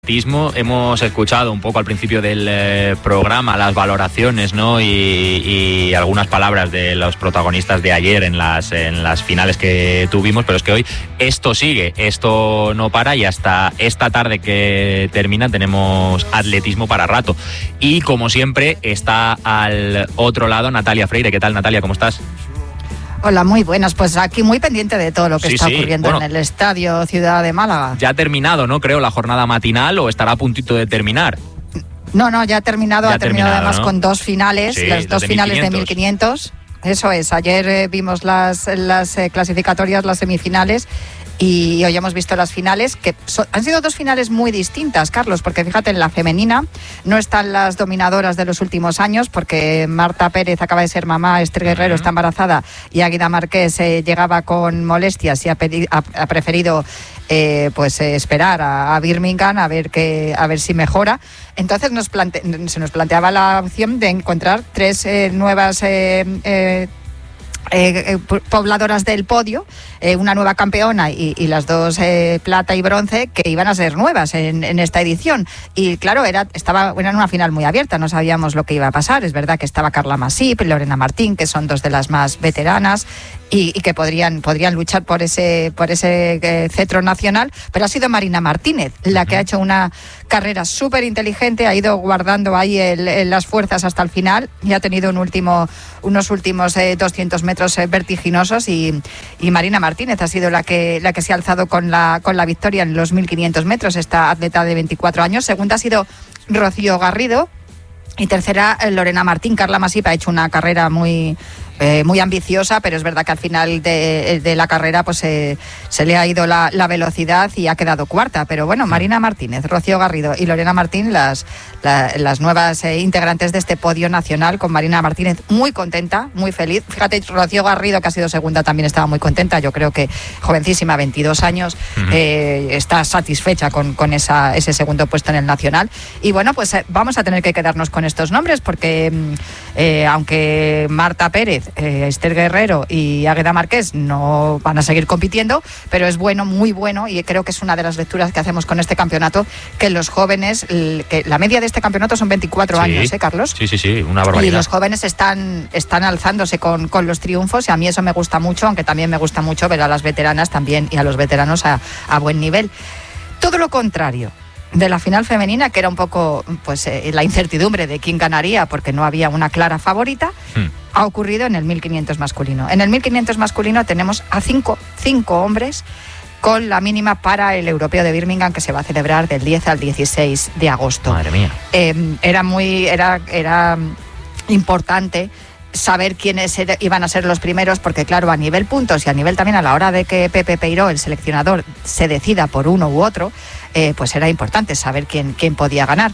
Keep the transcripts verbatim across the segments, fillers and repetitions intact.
Hemos escuchado un poco al principio del eh, programa las valoraciones, ¿no? Y, y algunas palabras de los protagonistas de ayer en las, en las finales que tuvimos, pero es que hoy esto sigue, esto no para y hasta esta tarde que termina tenemos atletismo para rato. Y como siempre está al otro lado Natalia Freire. ¿Qué tal, Natalia? ¿Cómo estás? Hola, muy buenas. Pues aquí muy pendiente de todo lo que sí, está sí. ocurriendo bueno, en el Estadio Ciudad de Málaga. Ya ha terminado, ¿no? Creo, la jornada matinal, o estará a puntito de terminar. No, no, ya ha terminado, ya ha terminado, terminado además, ¿no? Con dos finales, sí, las dos de finales mil quinientos. de mil quinientos. Eso es, ayer eh, vimos las, las eh, clasificatorias, las semifinales, y hoy hemos visto las finales, que so, han sido dos finales muy distintas, Carlos, porque fíjate, en la femenina no están las dominadoras de los últimos años, porque Marta Pérez acaba de ser mamá, Esther Guerrero uh-huh. está embarazada, y Águeda Marqués eh, llegaba con molestias y ha, pedi- ha, ha preferido eh, pues eh, esperar a, a Birmingham a ver, que, a ver si mejora. Entonces nos plante- se nos planteaba la opción de encontrar tres eh, nuevas eh, eh, Eh, eh, pobladoras del podio, eh, una nueva campeona y, y las dos eh, plata y bronce que iban a ser nuevas en, en esta edición. Y claro, era estaba era una final muy abierta, no sabíamos lo que iba a pasar. Es verdad que estaba Carla Masip y Lorena Martín, que son dos de las más veteranas y, y que podrían podrían luchar por ese por ese eh, cetro nacional, pero ha sido Marina Martínez la que ha hecho una carrera súper inteligente, ha ido guardando ahí el, el, las fuerzas hasta el final y ha tenido un último, unos últimos eh, doscientos metros eh, vertiginosos y, y Marina Martínez ha sido la que la que se ha alzado con la con la victoria en los mil quinientos metros, esta atleta de veinticuatro años. Segunda ha sido Rocío Garrido y tercera Lorena Martín. Carla Masip ha hecho una carrera muy Eh, muy ambiciosa, pero es verdad que al final de, de la carrera pues eh, se le ha ido la, la velocidad y ha quedado cuarta. Pero bueno, Marina Martínez, Rocío Garrido y Lorena Martín, las, la, las nuevas eh, integrantes de este podio nacional, con Marina Martínez muy contenta, muy feliz. Fíjate, Rocío Garrido, que ha sido segunda, también estaba muy contenta. Yo creo que jovencísima, veintidós años, uh-huh. eh, está satisfecha con, con esa, ese segundo puesto en el nacional. Y bueno, pues eh, vamos a tener que quedarnos con estos nombres porque eh, aunque Marta Pérez, Eh, Esther Guerrero y Águeda Marqués no van a seguir compitiendo, pero es bueno, muy bueno, y creo que es una de las lecturas que hacemos con este campeonato, que los jóvenes, que la media de este campeonato son veinticuatro sí. años, ¿eh, Carlos? Sí, sí, sí, una barbaridad. Y los jóvenes están, están alzándose con, con los triunfos, y a mí eso me gusta mucho, aunque también me gusta mucho ver a las veteranas también y a los veteranos a, a buen nivel. Todo lo contrario de la final femenina, que era un poco pues eh, la incertidumbre de quién ganaría porque no había una clara favorita, hmm. ha ocurrido en el mil quinientos masculino. En el mil quinientos masculino tenemos a cinco, cinco hombres con la mínima para el europeo de Birmingham, que se va a celebrar del diez al dieciséis de agosto. Madre mía. Eh, era muy, era, era importante saber quiénes era, iban a ser los primeros, porque claro, a nivel puntos y a nivel también a la hora de que Pepe Peiró, el seleccionador, se decida por uno u otro, eh, pues era importante saber quién, quién podía ganar.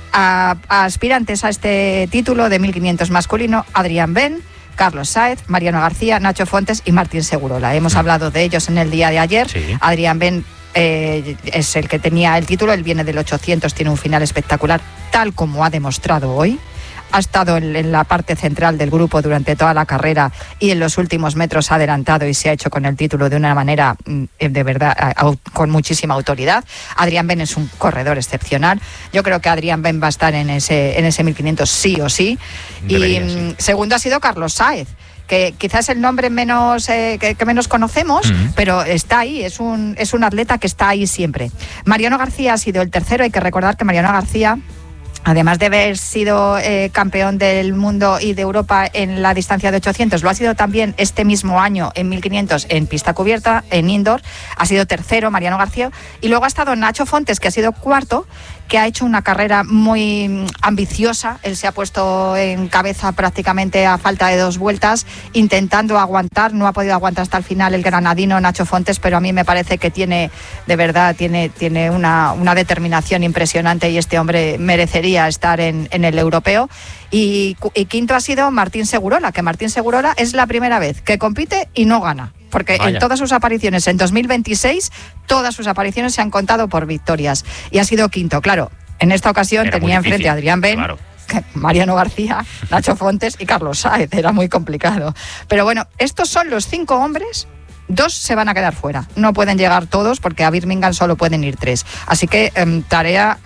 A, a aspirantes a este título de mil quinientos masculino, Adrián Ben, Carlos Sáez, Mariano García, Nacho Fontes y Martín Segurola. Hemos mm. hablado de ellos en el día de ayer. Sí. Adrián Ben eh, es el que tenía el título, él viene del ochocientos, tiene un final espectacular, tal como ha demostrado hoy. Ha estado en, en la parte central del grupo durante toda la carrera y en los últimos metros ha adelantado y se ha hecho con el título de una manera de verdad con muchísima autoridad. Adrián Ben es un corredor excepcional. Yo creo que Adrián Ben va a estar en ese, en ese mil quinientos sí o sí. Debería, y sí. Segundo ha sido Carlos Sáez, que quizás el nombre menos eh, que, que menos conocemos, uh-huh. pero está ahí, es un, es un atleta que está ahí siempre. Mariano García ha sido el tercero. Hay que recordar que Mariano García, además de haber sido eh, campeón del mundo y de Europa en la distancia de ochocientos, lo ha sido también este mismo año en mil quinientos en pista cubierta, en indoor. Ha sido tercero Mariano García. Y luego ha estado Nacho Fontes, que ha sido cuarto, que ha hecho una carrera muy ambiciosa. Él se ha puesto en cabeza prácticamente a falta de dos vueltas, intentando aguantar. No ha podido aguantar hasta el final el granadino Nacho Fontes, pero a mí me parece que tiene, de verdad, tiene, tiene una, una determinación impresionante, y este hombre merecería estar en, en el europeo. Y, y quinto ha sido Martín Segurola, que Martín Segurola es la primera vez que compite y no gana, porque Vaya. en todas sus apariciones en dos mil veintiséis, todas sus apariciones se han contado por victorias, y ha sido quinto. Claro, en esta ocasión Era tenía enfrente a Adrián Ben, claro. Mariano García, Nacho Fontes y Carlos Sáez. Era muy complicado. Pero bueno, estos son los cinco hombres dos se van a quedar fuera. No pueden llegar todos porque a Birmingham solo pueden ir tres. Así que eh, tarea